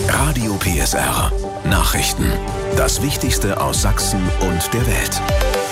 Radio PSR. Nachrichten. Das Wichtigste aus Sachsen und der Welt.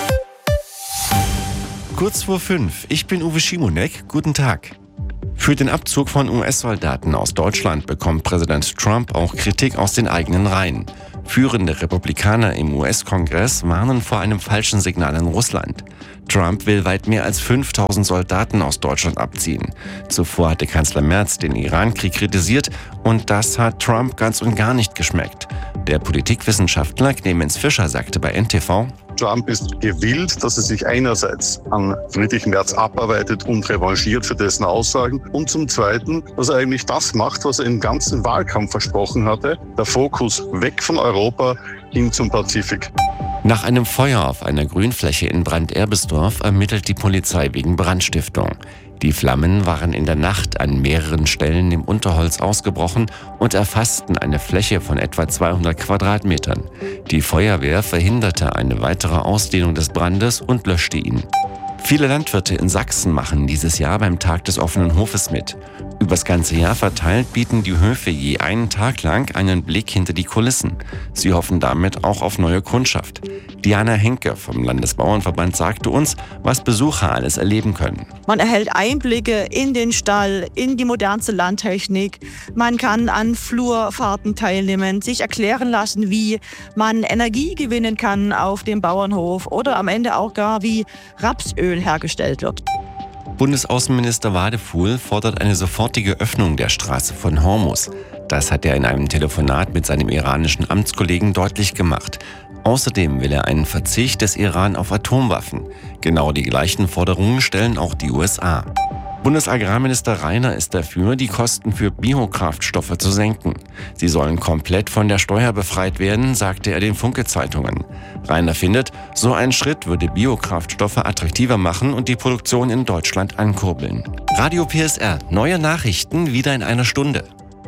Kurz vor 5. Ich bin Uwe Schimonek. Guten Tag. Für den Abzug von US-Soldaten aus Deutschland bekommt Präsident Trump auch Kritik aus den eigenen Reihen. Führende Republikaner im US-Kongress warnen vor einem falschen Signal an Russland. Trump will weit mehr als 5000 Soldaten aus Deutschland abziehen. Zuvor hatte Kanzler Merz den Iran-Krieg kritisiert und das hat Trump ganz und gar nicht geschmeckt. Der Politikwissenschaftler Clemens Fischer sagte bei NTV: Trump ist gewillt, dass er sich einerseits an Friedrich Merz abarbeitet und revanchiert für dessen Aussagen und zum Zweiten, dass er eigentlich das macht, was er im ganzen Wahlkampf versprochen hatte, der Fokus weg von Europa hin zum Pazifik. Nach einem Feuer auf einer Grünfläche in Brand-Erbisdorf ermittelt die Polizei wegen Brandstiftung. Die Flammen waren in der Nacht an mehreren Stellen im Unterholz ausgebrochen und erfassten eine Fläche von etwa 200 Quadratmetern. Die Feuerwehr verhinderte eine weitere Ausdehnung des Brandes und löschte ihn. Viele Landwirte in Sachsen machen dieses Jahr beim Tag des offenen Hofes mit. Übers ganze Jahr verteilt bieten die Höfe je einen Tag lang einen Blick hinter die Kulissen. Sie hoffen damit auch auf neue Kundschaft. Diana Henke vom Landesbauernverband sagte uns, was Besucher alles erleben können. Man erhält Einblicke in den Stall, in die modernste Landtechnik. Man kann an Flurfahrten teilnehmen, sich erklären lassen, wie man Energie gewinnen kann auf dem Bauernhof oder am Ende auch gar, wie Rapsöl hergestellt wird. Bundesaußenminister Wadefuhl fordert eine sofortige Öffnung der Straße von Hormuz. Das hat er in einem Telefonat mit seinem iranischen Amtskollegen deutlich gemacht. Außerdem will er einen Verzicht des Iran auf Atomwaffen. Genau die gleichen Forderungen stellen auch die USA. Bundesagrarminister Rainer ist dafür, die Kosten für Biokraftstoffe zu senken. Sie sollen komplett von der Steuer befreit werden, sagte er den Funke-Zeitungen. Rainer findet, so ein Schritt würde Biokraftstoffe attraktiver machen und die Produktion in Deutschland ankurbeln. Radio PSR, neue Nachrichten wieder in einer Stunde.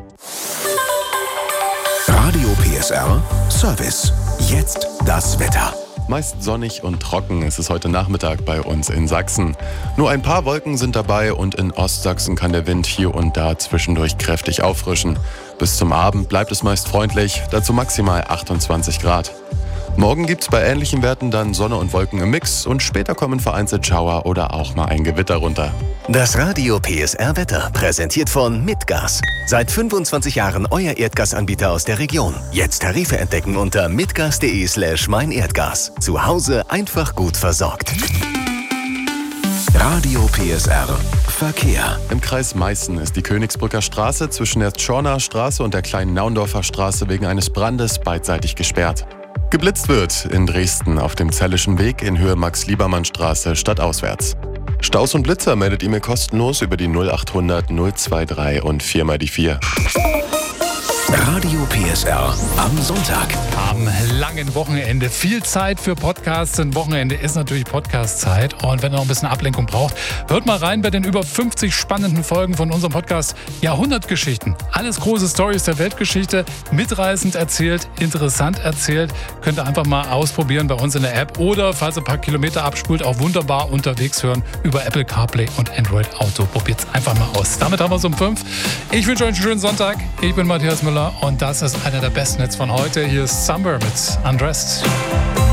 Radio PSR Service. Jetzt das Wetter. Meist sonnig und trocken ist es heute Nachmittag bei uns in Sachsen. Nur ein paar Wolken sind dabei und in Ostsachsen kann der Wind hier und da zwischendurch kräftig auffrischen. Bis zum Abend bleibt es meist freundlich, dazu maximal 28 Grad. Morgen gibt's bei ähnlichen Werten dann Sonne und Wolken im Mix und später kommen vereinzelt Schauer oder auch mal ein Gewitter runter. Das Radio PSR Wetter präsentiert von Mitgas. Seit 25 Jahren euer Erdgasanbieter aus der Region. Jetzt Tarife entdecken unter mitgas.de/meinerdgas. Zu Hause einfach gut versorgt. Radio PSR Verkehr. Im Kreis Meißen ist die Königsbrücker Straße zwischen der Tschorner Straße und der kleinen Naundorfer Straße wegen eines Brandes beidseitig gesperrt. Geblitzt wird in Dresden auf dem Zellischen Weg in Höhe Max-Liebermann-Straße stadtauswärts. Staus und Blitzer meldet ihr mir kostenlos über die 0800 023 und 4 die 4. Radio PSR am Sonntag. Am langen Wochenende viel Zeit für Podcasts. Ein Wochenende ist natürlich Podcast-Zeit. Und wenn ihr noch ein bisschen Ablenkung braucht, hört mal rein bei den über 50 spannenden Folgen von unserem Podcast Jahrhundertgeschichten. Alles große Storys der Weltgeschichte, mitreißend erzählt, interessant erzählt. Könnt ihr einfach mal ausprobieren bei uns in der App oder, falls ihr ein paar Kilometer abspult, auch wunderbar unterwegs hören über Apple CarPlay und Android Auto. Probiert's einfach mal aus. Damit haben wir es um 5. Ich wünsche euch einen schönen Sonntag. Ich bin Matthias Müller und das ist einer der besten Hits von heute. Hier ist Summer mit Undressed.